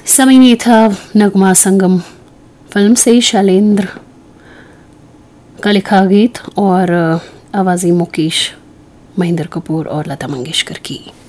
समय में था नगमा संगम फिल्म से शैलेंद्र का लिखा गीत और आवाज़ें मुकेश, महेंद्र कपूर और लता मंगेशकर की।